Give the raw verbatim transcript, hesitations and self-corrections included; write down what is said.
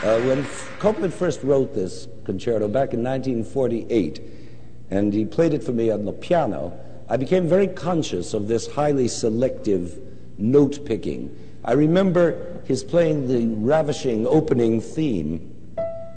Uh, when Copland first wrote this concerto back in nineteen forty-eight, and he played it for me on the piano, I became very conscious of this highly selective note picking. I remember his playing the ravishing opening theme